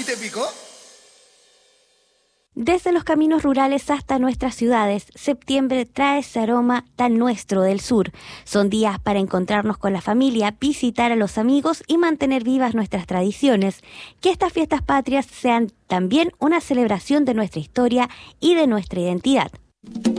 te picó? Desde los caminos rurales hasta nuestras ciudades, septiembre trae ese aroma tan nuestro del sur. Son días para encontrarnos con la familia, visitar a los amigos y mantener vivas nuestras tradiciones. Que estas fiestas patrias sean también una celebración de nuestra historia y de nuestra identidad.